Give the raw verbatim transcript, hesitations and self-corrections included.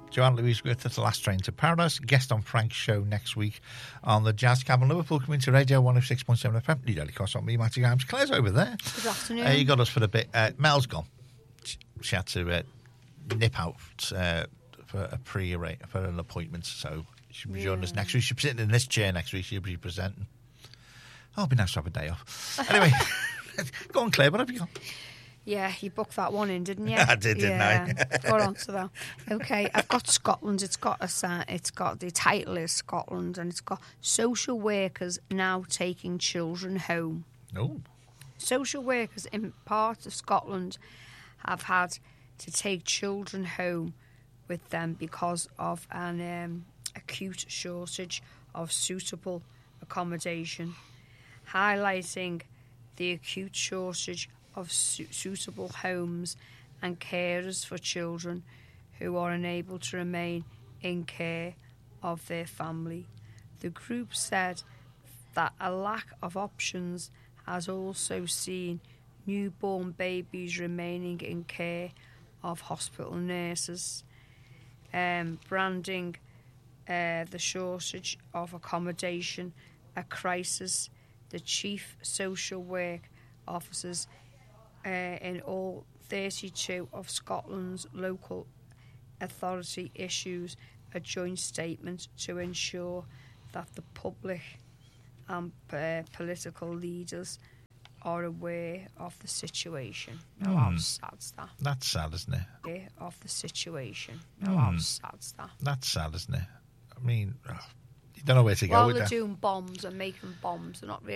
Joanne Louise Griffith, The Last Train to Paradise, guest on Frank's show next week on the Jazz Cab in Liverpool, Community Radio one oh six point seven F M. New Daily Cross on me, Matty Grimes. Claire's over there. Good afternoon. Uh, you got us for a bit. Uh, Mel's gone. She, she had to uh, nip out uh, for a pre for an appointment, so she'll be joining yeah. us next week. She'll be sitting in this chair next week. She'll be presenting. Oh, it'll be nice to have a day off. Anyway, go on, Claire. What have you got? Yeah, you booked that one in, didn't you? I did, didn't yeah. I? Got on to that. Okay, I've got Scotland. It's got a. It's got the title is Scotland, and it's got social workers now taking children home. Oh. Social workers in parts of Scotland have had to take children home with them because of an um, acute shortage of suitable accommodation, highlighting the acute shortage of su- suitable homes and carers for children who are unable to remain in care of their family. The group said that a lack of options has also seen newborn babies remaining in care of hospital nurses, um, branding uh, the shortage of accommodation a crisis. The chief social work officers Uh, in all thirty-two of Scotland's local authority issues a joint statement to ensure that the public and uh, political leaders are aware of the situation. Now, mm. how sad's that? That's sad, isn't it? Aware of the situation. Now, mm. how sad's that? That's sad, isn't it? I mean, oh, you don't know where to go While with they're that. doing bombs and making bombs, they're not really